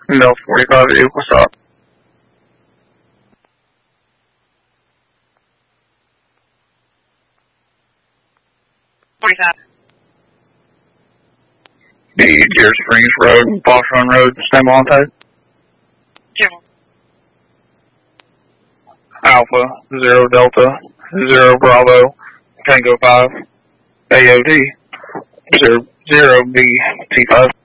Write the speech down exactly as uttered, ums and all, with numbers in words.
No, forty-five vehicle stop. forty-five. The Deer Springs Road and Fox Run Road, San Monte. General. Alpha, Zero Delta, Zero Bravo, Tango five, A O D, Zero, Zero B T five.